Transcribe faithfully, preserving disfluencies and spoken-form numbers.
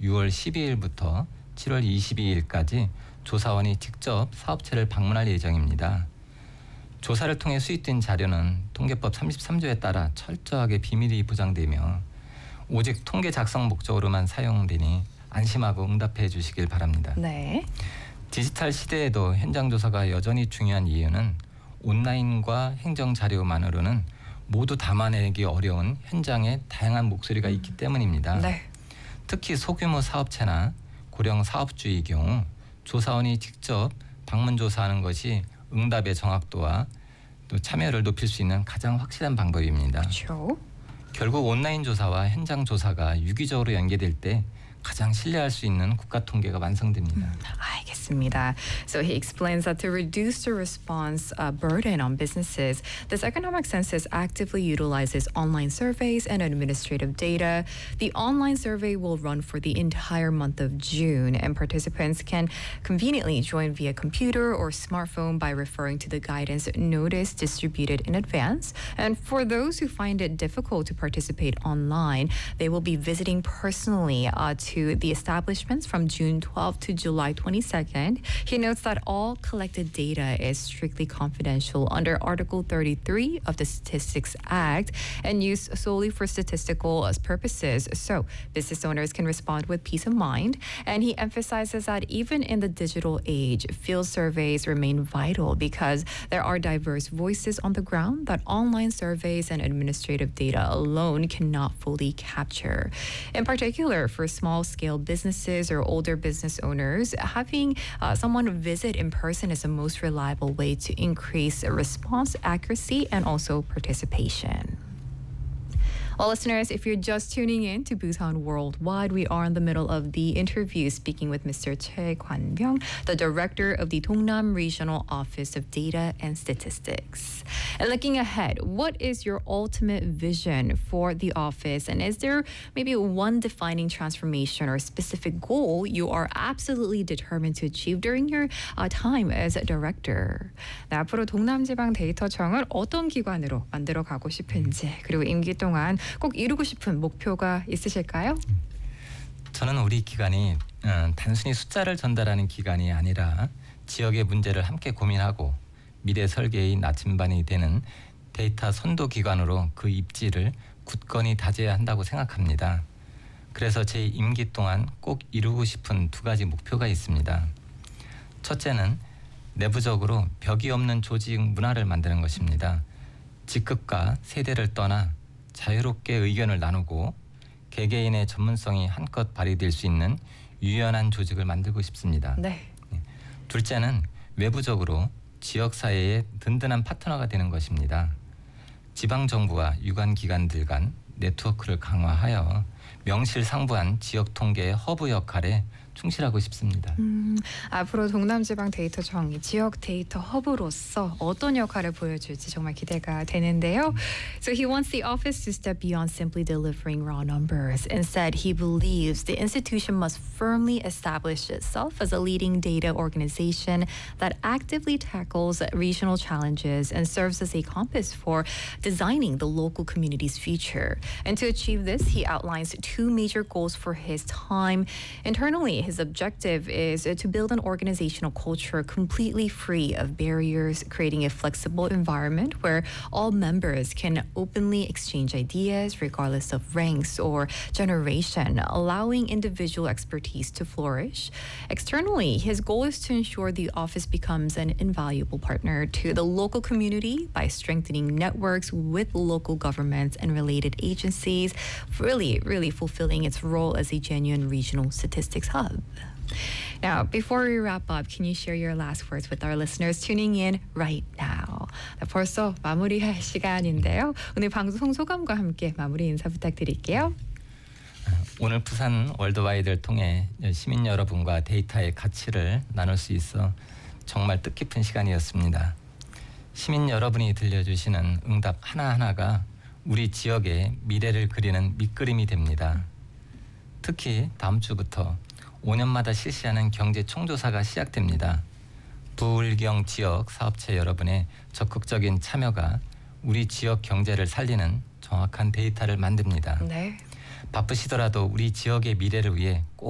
유월 십이일부터 칠월 이십이일까지 조사원이 직접 사업체를 방문할 예정입니다. 조사를 통해 수집된 자료는 통계법 삼십삼조에 따라 철저하게 비밀이 보장되며 오직 통계 작성 목적으로만 사용되니 안심하고 응답해 주시길 바랍니다. 네. 디지털 시대에도 현장 조사가 여전히 중요한 이유는 온라인과 행정 자료만으로는 모두 담아내기 어려운 현장의 다양한 목소리가 있기 때문입니다. 네. 특히 소규모 사업체나 고령 사업주의 경우 조사원이 직접 방문 조사하는 것이 응답의 정확도와 또 참여를 높일 수 있는 가장 확실한 방법입니다. 그렇죠. 결국 온라인 조사와 현장 조사가 유기적으로 연계될 때 가장 신뢰할 수 있는 국가 통계가 완성됩니다. 알겠습니다. So he explains that to reduce the response uh, burden on businesses, this economic census actively utilizes online surveys and administrative data. The online survey will run for the entire month of June, and participants can conveniently join via computer or smartphone by referring to the guidance notice distributed in advance. And for those who find it difficult to participate online, they will be visiting personally uh, to to the establishments from June twelfth to July twenty-second. He notes that all collected data is strictly confidential under Article thirty-three of the Statistics Act and used solely for statistical purposes, so business owners can respond with peace of mind. And he emphasizes that even in the digital age, field surveys remain vital because there are diverse voices on the ground that online surveys and administrative data alone cannot fully capture. In particular, for small scale businesses or older business owners, having uh, someone visit in person is the most reliable way to increase response accuracy and also participation. Well, listeners, if you're just tuning in to Busan Worldwide, we are in the middle of the interview speaking with Mister Choi Kwan-byung, the director of the Dongnam Regional Office of Data and Statistics. And looking ahead, what is your ultimate vision for the office? And is there maybe one defining transformation or specific goal you are absolutely determined to achieve during your uh, time as a director? 네, 앞으로 동남지방 데이터청을 어떤 기관으로 만들어 가고 싶은지, 그리고 임기 동안 꼭 이루고 싶은 목표가 있으실까요? 저는 우리 기관이 어, 단순히 숫자를 전달하는 기관이 아니라 지역의 문제를 함께 고민하고 미래 설계의 나침반이 되는 데이터 선도 기관으로 그 입지를 굳건히 다져야 한다고 생각합니다. 그래서 제 임기 동안 꼭 이루고 싶은 두 가지 목표가 있습니다. 첫째는 내부적으로 벽이 없는 조직 문화를 만드는 것입니다. 직급과 세대를 떠나 자유롭게 의견을 나누고 개개인의 전문성이 한껏 발휘될 수 있는 유연한 조직을 만들고 싶습니다. 네. 둘째는 외부적으로 지역사회의 든든한 파트너가 되는 것입니다. 지방정부와 유관기관들 간 네트워크를 강화하여 명실상부한 지역 통계의 허브 역할에 충실하고 싶습니다. 음, 앞으로 동남지방 데이터청이 지역 데이터 허브로서 어떤 역할을 보여줄지 정말 기대가 되는데요. So he wants the office to step beyond simply delivering raw numbers. Instead, he believes the institution must firmly establish itself as a leading data organization that actively tackles regional challenges and serves as a compass for designing the local community's future. And to achieve this, he outlines two major goals for his time. Internally, his objective is to build an organizational culture completely free of barriers, creating a flexible environment where all members can openly exchange ideas regardless of ranks or generation, allowing individual expertise to flourish. Externally, his goal is to ensure the office becomes an invaluable partner to the local community by strengthening networks with local governments and related agencies, really, really fulfilling its role as a genuine regional statistics hub. Now, before we wrap up, can you share your last words with our listeners tuning in right now? 벌써 마무리할 시간인데요. 오늘 방송 소감과 함께 마무리 인사 부탁드릴게요. 오늘 부산 월드와이드를 통해 시민 여러분과 데이터의 가치를 나눌 수 있어 정말 뜻깊은 시간이었습니다. 시민 여러분이 들려주시는 응답 하나하나가 우리 지역의 미래를 그리는 밑그림이 됩니다. 특히 다음 주부터 오 년마다 실시하는 경제 총조사가 시작됩니다. 부울경 지역 사업체 여러분의 적극적인 참여가 우리 지역 경제를 살리는 정확한 데이터를 만듭니다. 네. 바쁘시더라도 우리 지역의 미래를 위해 꼭